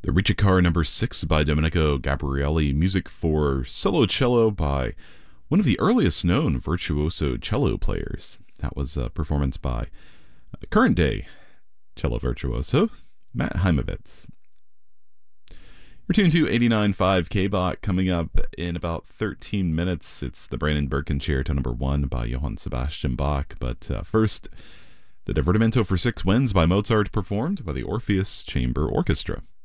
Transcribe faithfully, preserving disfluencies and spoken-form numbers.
The Ricercar number six by Domenico Gabrielli, music for solo cello by one of the earliest known virtuoso cello players. That was a performance by current day cello virtuoso Matt Heimovitz. We're tuned to eighty-nine point five K B O T. Coming up in about thirteen minutes, it's the Brandenburg Concerto number one by Johann Sebastian Bach. But uh, first, the Divertimento for Six Winds by Mozart, performed by the Orpheus Chamber Orchestra.